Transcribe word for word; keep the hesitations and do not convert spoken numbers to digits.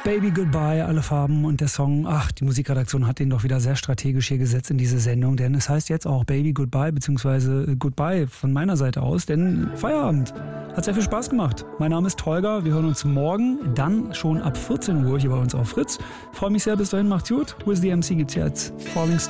Baby Goodbye, alle Farben und der Song, ach, die Musikredaktion hat den doch wieder sehr strategisch hier gesetzt in diese Sendung, denn es heißt jetzt auch Baby Goodbye, beziehungsweise Goodbye von meiner Seite aus, denn Feierabend. Hat sehr viel Spaß gemacht. Mein Name ist Holger, wir hören uns morgen, dann schon ab vierzehn Uhr hier bei uns auf Fritz. Freue mich sehr, bis dahin, macht's gut. With the M C gibt's jetzt Falling Star.